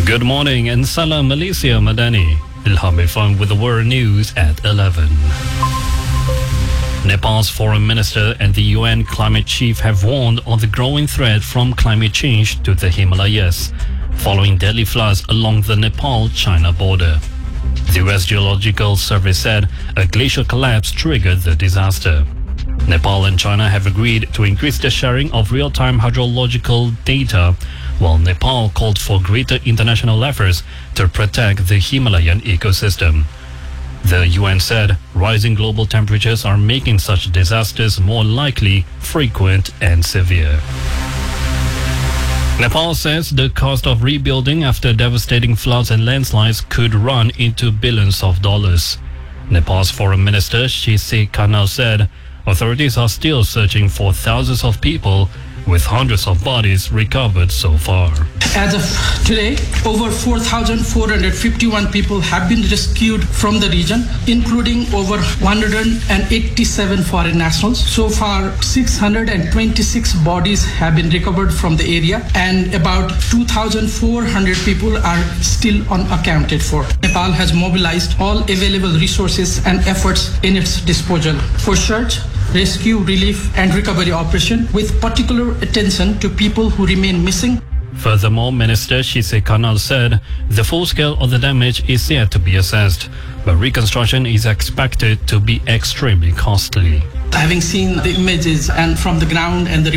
Good morning and Salam Malaysia Madani. Ilham Irfan with the world news at 11. Nepal's foreign minister and the UN climate chief have warned of the growing threat from climate change to the Himalayas, following deadly floods along the Nepal-China border. The US Geological Survey said a glacial collapse triggered the disaster. Nepal and China have agreed to increase the sharing of real-time hydrological data, while Nepal called for greater international efforts to protect the Himalayan ecosystem. The UN said rising global temperatures are making such disasters more likely, frequent and severe. Nepal says the cost of rebuilding after devastating floods and landslides could run into billions of dollars. Nepal's foreign minister Shishir Khanal said authorities are still searching for thousands of people, with hundreds of bodies recovered so far. As of today, over 4,451 people have been rescued from the region, including over 187 foreign nationals. So far, 626 bodies have been recovered from the area, and about 2,400 people are still unaccounted for. Nepal has mobilized all available resources and efforts in its disposal for search, rescue, relief and recovery operation, with particular attention to people who remain missing. Furthermore, Minister Shishir Khanal said the full scale of the damage is yet to be assessed, but reconstruction is expected to be extremely costly. Having seen the images and from the ground and the